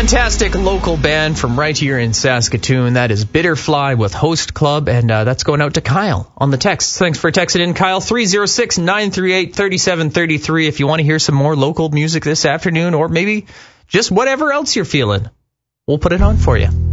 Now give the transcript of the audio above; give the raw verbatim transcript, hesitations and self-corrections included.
Fantastic local band from right here in Saskatoon. That is Bitterfly with Host Club, and uh, that's going out to Kyle on the text. Thanks for texting in, Kyle. three oh six, nine three eight, three seven three three if you want to hear some more local music this afternoon, or maybe just whatever else you're feeling. We'll put it on for you.